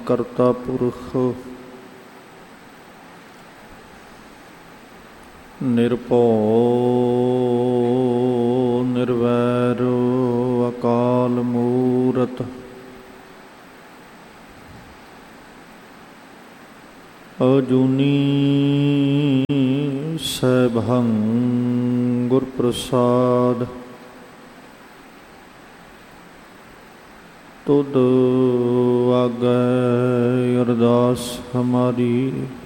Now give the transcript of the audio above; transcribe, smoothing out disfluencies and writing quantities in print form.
ਕਰਤਾ ਪੁਰਖ ਨਿਰਭਉ ਨਿਰਵੈਰ ਅਕਾਲ ਮੂਰਤ ਅਜੂਨੀ ਸੈਭੰ ਗੁਰ ਪ੍ਰਸਾਦ ਤੁਧ ਆਗੈ ਅਰਦਾਸ ਹਮਾਰੀ।